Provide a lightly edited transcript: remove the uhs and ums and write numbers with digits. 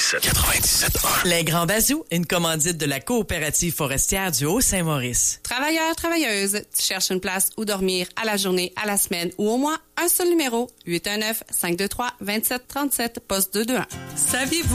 97.1. Les Grands Bazous, une commandite de la coopérative forestière du Haut-Saint-Maurice. Travailleurs, travailleuses, tu cherches une place où dormir à la journée, à la semaine ou au moins un seul numéro, 819-523-2737, poste 221. Saviez-vous